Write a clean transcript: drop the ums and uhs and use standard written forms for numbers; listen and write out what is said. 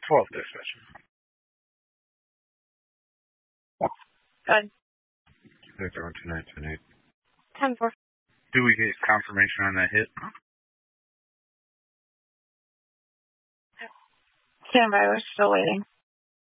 12 dispatch. Good. Victor 12928. 10-4. Do we get confirmation on that hit? Stand by, we're still waiting.